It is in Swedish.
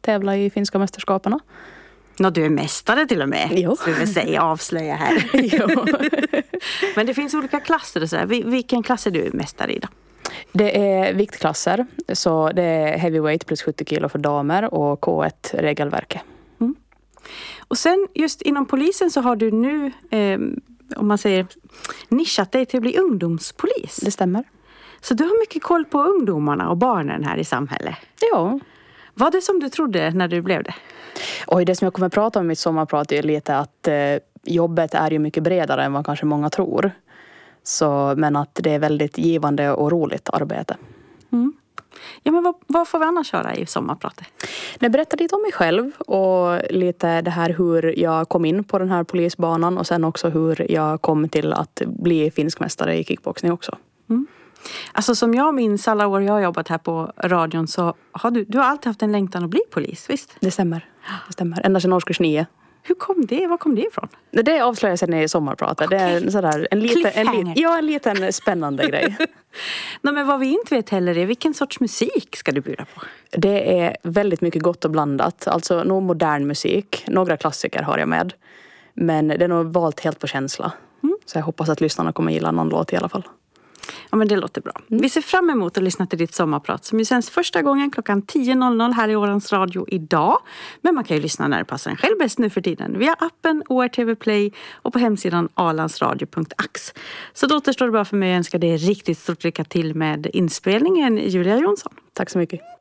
tävla i finska mästerskaperna. Du är mästare till och med. Jo. Så vi vill säga avslöja här. Jo. Men det finns olika klasser och så här. Vilken klass är du mästare i då? Det är viktklasser, så det är heavyweight plus 70 kilo för damer och K1 regelverket. Mm. Och sen just inom polisen så har du nu, om man säger, nischat dig till att bli ungdomspolis. Det stämmer. Så du har mycket koll på ungdomarna och barnen här i samhället. Ja. Vad det som du trodde när du blev det? Det som jag kommer att prata om i mitt sommarprat är lite att jobbet är ju mycket bredare än vad kanske många tror. Men att det är väldigt givande och roligt arbete. Mm. Ja, men vad får vi annars höra i sommarpratet? Jag berättar lite om mig själv och lite det här hur jag kom in på den här polisbanan och sen också hur jag kom till att bli finskmästare i kickboxning också. Mm. Alltså som jag minns alla år jag har jobbat här på radion så har du har alltid haft en längtan att bli polis, visst? Det stämmer. Ända sedan årskurs 9. Hur kom det? Var kom det ifrån? Det avslöjar sen i sommarpratet. Okay. Det är sådär, en liten spännande grej. Men vad vi inte vet heller är vilken sorts musik ska du bjuda på? Det är väldigt mycket gott och blandat. Alltså nog modern musik. Några klassiker har jag med. Men det är nog valt helt på känsla. Mm. Så jag hoppas att lyssnarna kommer gilla någon låt i alla fall. Ja, men det låter bra. Vi ser fram emot att lyssna till ditt sommarprat som ju sänds första gången klockan 10.00 här i Ålands Radio idag. Men man kan ju lyssna när det passar en själv bäst nu för tiden via appen ORTV Play och på hemsidan alandsradio.ax. Så då återstår det bara för mig att önska dig riktigt stort lycka till med inspelningen, Julia Jonsson. Tack så mycket.